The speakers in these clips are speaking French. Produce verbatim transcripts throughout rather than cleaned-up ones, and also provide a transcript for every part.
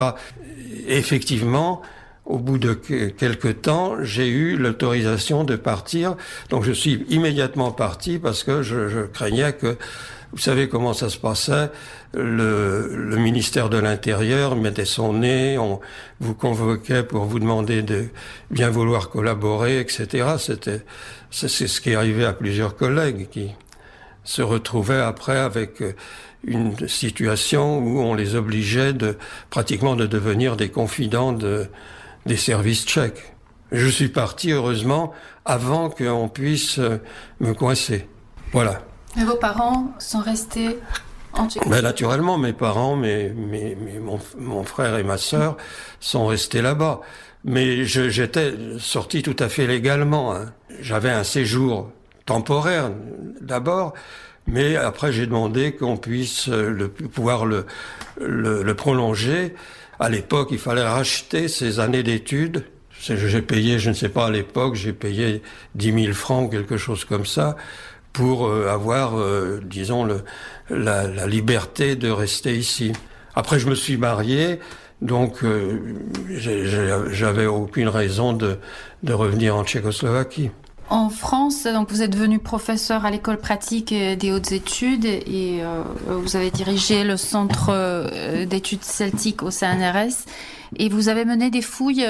Effectivement, au bout de quelque temps, j'ai eu l'autorisation de partir. Donc je suis immédiatement parti parce que je, je craignais que, vous savez comment ça se passait, le, le ministère de l'Intérieur mettait son nez, on vous convoquait pour vous demander de bien vouloir collaborer, et cetera. C'était, c'est, c'est ce qui est arrivé à plusieurs collègues qui se retrouvaient après avec une situation où on les obligeait de pratiquement de devenir des confidents de, des services tchèques. Je suis parti, heureusement, avant qu'on puisse me coincer. Voilà. Et vos parents sont restés en Tchéquie? Ben, naturellement, mes parents, mes, mes, mes, mon, mon frère et ma sœur sont restés là-bas. Mais je, j'étais sorti tout à fait légalement. Hein. J'avais un séjour temporaire, d'abord, mais après j'ai demandé qu'on puisse le, pouvoir le, le, le prolonger. À l'époque, il fallait racheter ces années d'études. J'ai payé, je ne sais pas à l'époque, j'ai payé dix mille francs, quelque chose comme ça, pour euh, avoir, euh, disons, le, la, la liberté de rester ici. Après, je me suis marié, donc euh, j'avais aucune raison de, de revenir en Tchécoslovaquie. En France, donc vous êtes devenu professeur à l'école pratique des hautes études et euh, vous avez dirigé le centre d'études celtiques au C N R S et vous avez mené des fouilles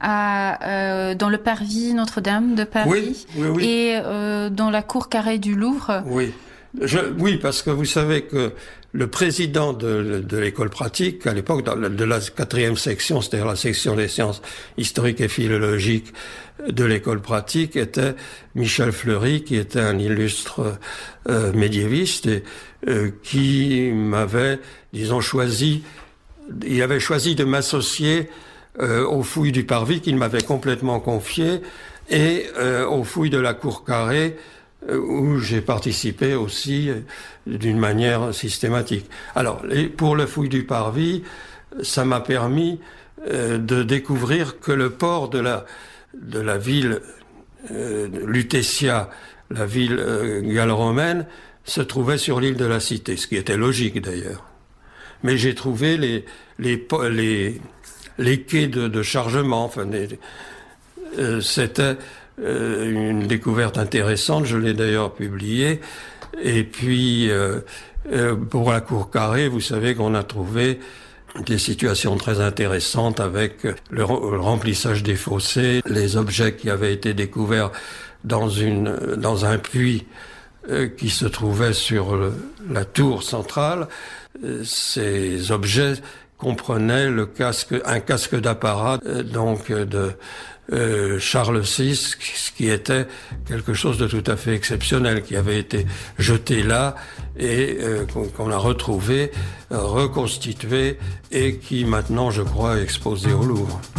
à, euh, dans le parvis Notre-Dame de Paris oui, oui, oui. et euh, dans la cour carrée du Louvre. Oui. Je, oui, parce que vous savez que le président de, de l'école pratique, à l'époque de la quatrième section, c'est-à-dire la section des sciences historiques et philologiques de l'école pratique, était Michel Fleury, qui était un illustre euh, médiéviste et euh, qui m'avait, disons, choisi, il avait choisi de m'associer euh, aux fouilles du parvis qu'il m'avait complètement confié et euh, aux fouilles de la cour carrée, où j'ai participé aussi d'une manière systématique. Alors, pour le fouille du parvis, ça m'a permis euh, de découvrir que le port de la, de la ville euh, Lutetia, la ville euh, gallo-romaine, se trouvait sur l'île de la Cité, ce qui était logique d'ailleurs. Mais j'ai trouvé les, les, les, les quais de, de chargement, enfin, les, euh, c'était Euh, une découverte intéressante, je l'ai d'ailleurs publiée. Et puis, euh, euh, pour la cour carrée, vous savez qu'on a trouvé des situations très intéressantes avec le, le remplissage des fossés, les objets qui avaient été découverts dans une dans un puits euh, qui se trouvait sur le, la tour centrale. Euh, ces objets comprenaient le casque, un casque d'apparat, euh, donc de Euh, Charles six, ce qui était quelque chose de tout à fait exceptionnel, qui avait été jeté là et euh, qu'on a retrouvé, euh, reconstitué et qui maintenant, je crois, est exposé au Louvre.